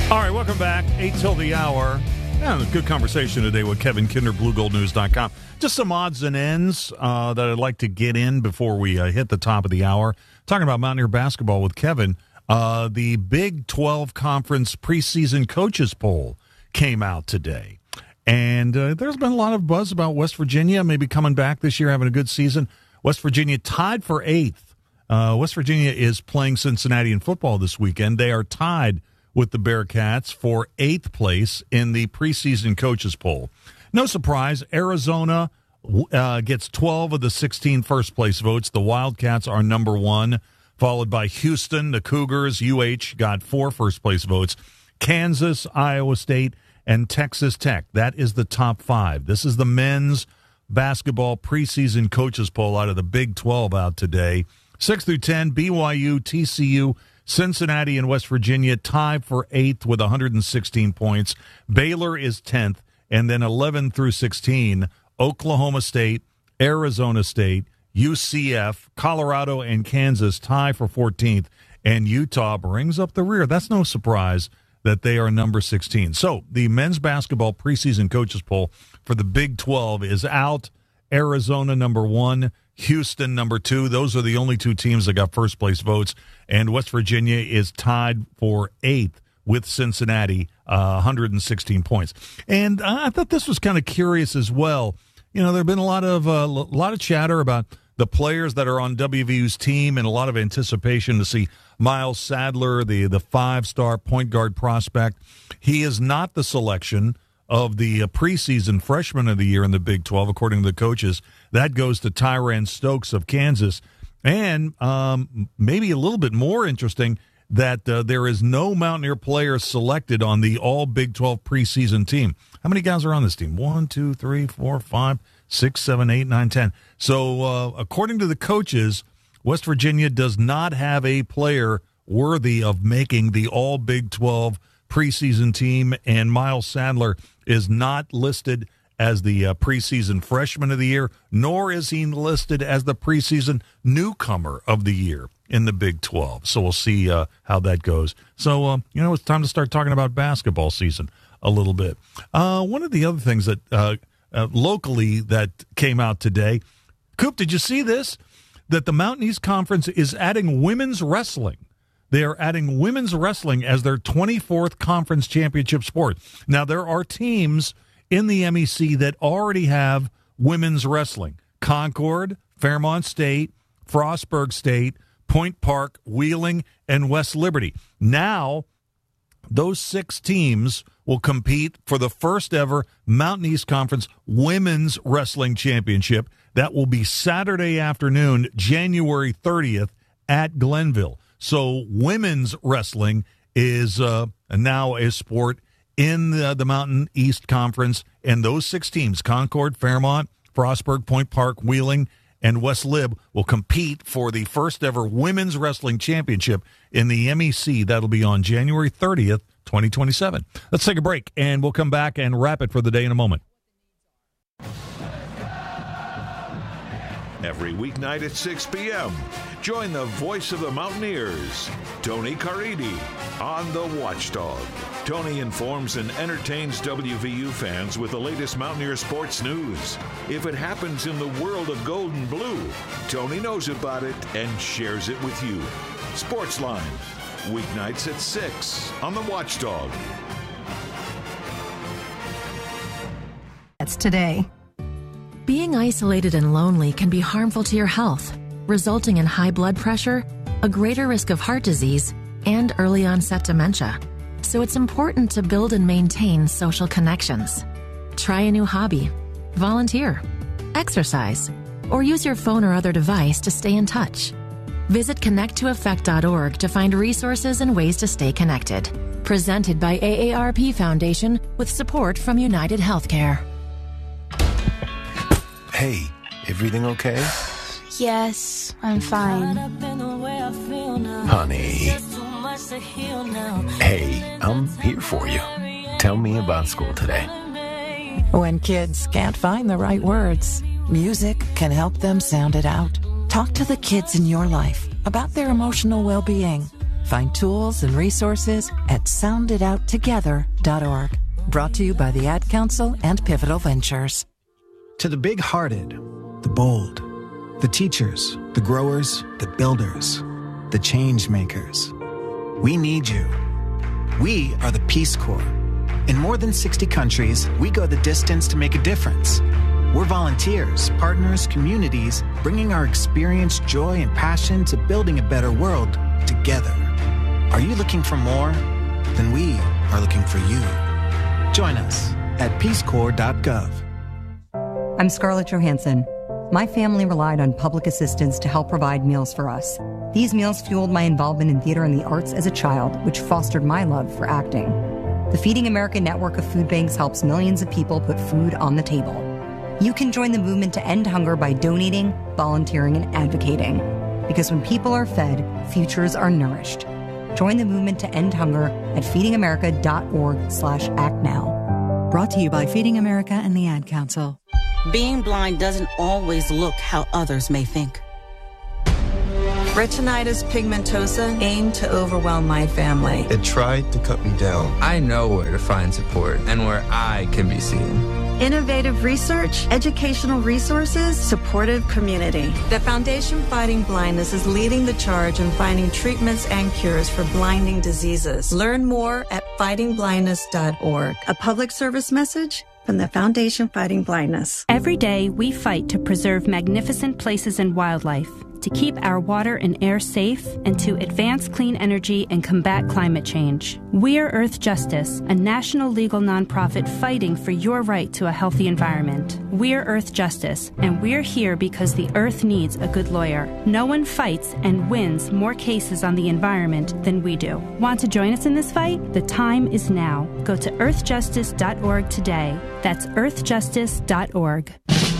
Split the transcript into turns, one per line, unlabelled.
All right, welcome back. 8 till the hour. Yeah, good conversation today with Kevin Kinder, BlueGoldNews.com. Just some odds and ends that I'd like to get in before we hit the top of the hour. Talking about Mountaineer basketball with Kevin. The Big 12 Conference preseason coaches poll came out today. And there's been a lot of buzz about West Virginia maybe coming back this year, having a good season. West Virginia tied for 8th. West Virginia is playing Cincinnati in football this weekend. They are tied with the Bearcats for 8th place in the preseason coaches poll. No surprise, Arizona gets 12 of the 16 first-place votes. The Wildcats are number 1, followed by Houston, the Cougars. UH got 4 first-place votes. Kansas, Iowa State, and Texas Tech. That is the top 5. This is the men's basketball preseason coaches poll out of the Big 12 out today. 6 through 10, BYU, TCU, Cincinnati, and West Virginia tied for 8th with 116 points. Baylor is 10th. And then 11 through 16, Oklahoma State, Arizona State, UCF, Colorado, and Kansas tie for 14th. And Utah brings up the rear. That's no surprise that they are number 16. So the men's basketball preseason coaches poll for the Big 12 is out. Arizona number 1, Houston number 2. Those are the only 2 teams that got first-place votes. And West Virginia is tied for 8th with Cincinnati, 116 points. And I thought this was kind of curious as well. You know, there have been a lot of chatter about the players that are on WVU's team and a lot of anticipation to see Miles Sadler, the 5-star point guard prospect. He is not the selection of the preseason freshman of the year in the Big 12, according to the coaches. That goes to Tyran Stokes of Kansas. And maybe a little bit more interesting, that there is no Mountaineer player selected on the all Big 12 preseason team. How many guys are on this team? 1, 2, 3, 4, 5, 6, 7, 8, 9, 10. So according to the coaches, West Virginia does not have a player worthy of making the all Big 12 preseason team, and Miles Sadler is not listed as the preseason freshman of the year, nor is he listed as the preseason newcomer of the year in the Big 12. So we'll see how that goes. So, it's time to start talking about basketball season a little bit. One of the other things that locally that came out today, Coop, did you see this? That the Mountain East Conference is adding women's wrestling. They are adding women's wrestling as their 24th conference championship sport. Now, there are teams in the MEC that already have women's wrestling. Concord, Fairmont State, Frostburg State, Point Park, Wheeling, and West Liberty. Now, those 6 teams will compete for the first ever Mountain East Conference Women's Wrestling Championship. That will be Saturday afternoon, January 30th at Glenville. So women's wrestling is now a sport in the Mountain East Conference, and those 6 teams, Concord, Fairmont, Frostburg, Point Park, Wheeling, and West Lib, will compete for the first ever Women's Wrestling Championship in the MEC. That'll be on January 30th, 2027. Let's take a break, and we'll come back and wrap it for the day in a moment.
Every weeknight at 6 p.m., join the voice of the Mountaineers, Tony Caridi, on The Watchdog. Tony informs and entertains WVU fans with the latest Mountaineer sports news. If it happens in the world of gold and blue, Tony knows about it and shares it with you. Sportsline, weeknights at 6 on The Watchdog.
That's today. Being isolated and lonely can be harmful to your health, resulting in high blood pressure, a greater risk of heart disease, and early onset dementia. So it's important to build and maintain social connections. Try a new hobby, volunteer, exercise, or use your phone or other device to stay in touch. Visit connecttoeffect.org to find resources and ways to stay connected. Presented by AARP Foundation with support from United Healthcare.
Hey, everything okay?
Yes, I'm fine.
Honey. Hey, I'm here for you. Tell me about school today.
When kids can't find the right words, music can help them sound it out. Talk to the kids in your life about their emotional well-being. Find tools and resources at sounditouttogether.org. Brought to you by the Ad Council and Pivotal Ventures.
To the big-hearted, the bold, the teachers, the growers, the builders, the change makers, we need you. We are the Peace Corps. In more than 60 countries, we go the distance to make a difference. We're volunteers, partners, communities, bringing our experience, joy, and passion to building a better world together. Are you looking for more? Then we are looking for you. Join us at peacecorps.gov.
I'm Scarlett Johansson. My family relied on public assistance to help provide meals for us. These meals fueled my involvement in theater and the arts as a child, which fostered my love for acting. The Feeding America network of food banks helps millions of people put food on the table. You can join the movement to end hunger by donating, volunteering, and advocating. Because when people are fed, futures are nourished. Join the movement to end hunger at feedingamerica.org/actnow.
Brought to you by Feeding America and the Ad Council.
Being blind doesn't always look how others may think.
Retinitis pigmentosa aimed to overwhelm my family.
It tried to cut me down.
I know where to find support and where I can be seen.
Innovative research, educational resources, supportive community. The Foundation Fighting Blindness is leading the charge in finding treatments and cures for blinding diseases. Learn more at fightingblindness.org. A public service message from the Foundation Fighting Blindness.
Every day, we fight to preserve magnificent places and wildlife, to keep our water and air safe, and to advance clean energy and combat climate change. We're Earth Justice, a national legal nonprofit fighting for your right to a healthy environment. We're Earth Justice, and we're here because the Earth needs a good lawyer. No one fights and wins more cases on the environment than we do. Want to join us in this fight? The time is now. Go to earthjustice.org today. That's earthjustice.org.